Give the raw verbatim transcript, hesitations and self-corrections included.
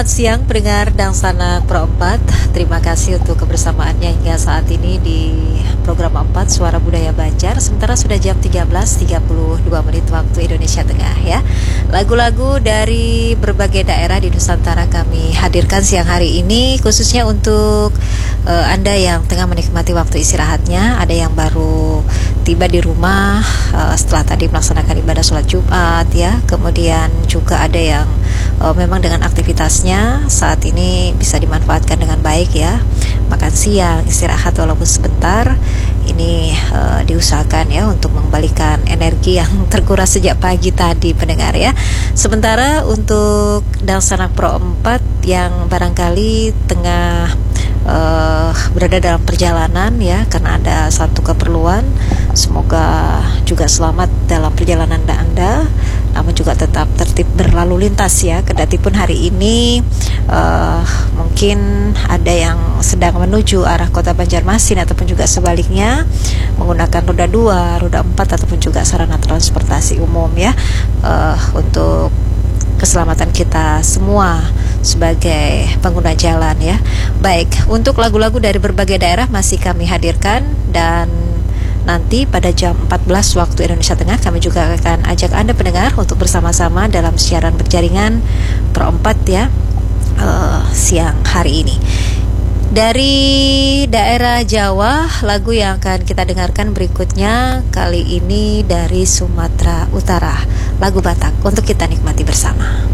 Selamat siang pendengar Dangsana Pro empat. Terima kasih untuk kebersamaannya hingga saat ini di program empat Suara Budaya Banjar. Sementara sudah jam tiga belas tiga puluh dua menit waktu Indonesia Tengah ya. Lagu-lagu dari berbagai daerah di Nusantara kami hadirkan siang hari ini, khususnya untuk uh, Anda yang tengah menikmati waktu istirahatnya. Ada yang baru tiba di rumah uh, setelah tadi melaksanakan ibadah sholat Jumat ya. Kemudian juga ada yang uh, memang dengan aktivitasnya saat ini bisa dimanfaatkan dengan baik ya. Makan siang, istirahat walaupun sebentar. Ini uh, diusahakan ya untuk mengembalikan energi yang terkuras sejak pagi tadi pendengar ya. Sementara untuk Dangsana Pro empat yang barangkali tengah uh, berada dalam perjalanan ya karena ada satu keperluan, semoga juga selamat dalam perjalanan Anda, namun juga tetap tertib berlalu lintas ya. Kendati pun hari ini uh, mungkin ada yang sedang menuju arah kota Banjarmasin ataupun juga sebaliknya menggunakan roda dua, roda empat ataupun juga sarana transportasi umum ya, uh, untuk keselamatan kita semua sebagai pengguna jalan ya. Baik, untuk lagu-lagu dari berbagai daerah masih kami hadirkan, dan nanti pada jam empat belas waktu Indonesia Tengah kami juga akan ajak Anda pendengar untuk bersama-sama dalam siaran berjaringan Pro empat ya, uh, siang hari ini. Dari daerah Jawa, lagu yang akan kita dengarkan berikutnya kali ini dari Sumatera Utara, lagu Batak untuk kita nikmati bersama.